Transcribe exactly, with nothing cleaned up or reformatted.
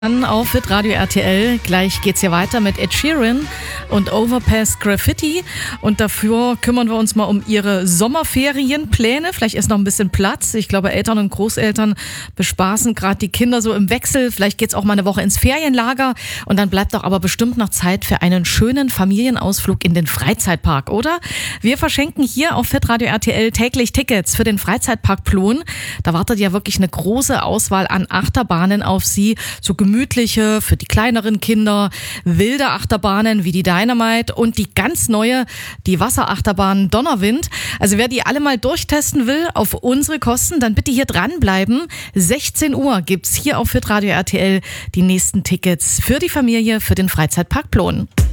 Dann auf Hitradio R T L. Gleich geht's hier weiter mit Ed Sheeran und Overpass Graffiti. Und dafür kümmern wir uns mal um ihre Sommerferienpläne. Vielleicht ist noch ein bisschen Platz. Ich glaube, Eltern und Großeltern bespaßen gerade die Kinder so im Wechsel. Vielleicht geht's auch mal eine Woche ins Ferienlager. Und dann bleibt doch aber bestimmt noch Zeit für einen schönen Familienausflug in den Freizeitpark, oder? Wir verschenken hier auf Hitradio R T L täglich Tickets für den Freizeitpark Plon. Da wartet ja wirklich eine große Auswahl an Achterbahnen auf Sie. So gemütliche, für die kleineren Kinder, wilde Achterbahnen wie die Dynamite und die ganz neue, die Wasserachterbahn Donnerwind. Also wer die alle mal durchtesten will, auf unsere Kosten, dann bitte hier dranbleiben. sechzehn Uhr gibt's hier auf Hitradio R T L die nächsten Tickets für die Familie für den Freizeitpark Plon.